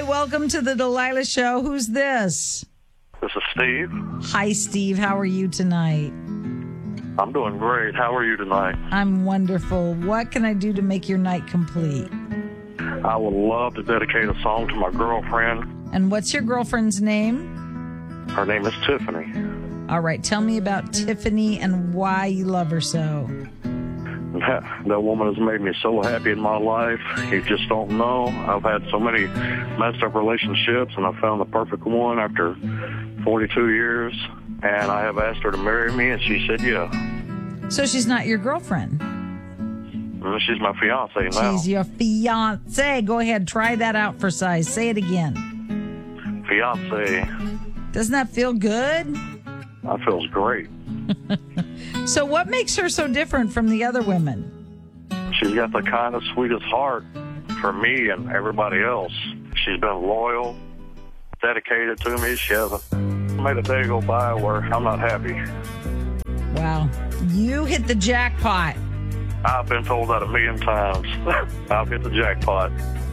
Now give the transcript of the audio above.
welcome to the Delilah Show. Who's this? This is Steve. Hi, Steve. How are you tonight? I'm doing great. How are you tonight? I'm wonderful. What can I do to make your night complete? I would love to dedicate a song to my girlfriend. And what's your girlfriend's name? Her name is Tiffany. All right. Tell me about Tiffany and why you love her so. That woman has made me so happy in my life. You just don't know. I've had so many messed up relationships, and I found the perfect one after 42 years. And I have asked her to marry me, and she said yeah. So she's not your girlfriend? She's my fiance now. She's your fiance. Go ahead. Try that out for size. Say it again. Fiance. Doesn't that feel good? That feels great. So what makes her so different from the other women? She's got the kindest, sweetest heart for me and everybody else. She's been loyal, dedicated to me. She hasn't made a day go by where I'm not happy. Wow. You hit the jackpot. I've been told that 1,000,000 times. I'll hit the jackpot.